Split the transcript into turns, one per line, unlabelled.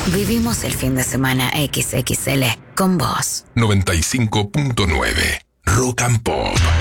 Vivimos el fin de semana XXL con vos.
95.9 Rock and Pop.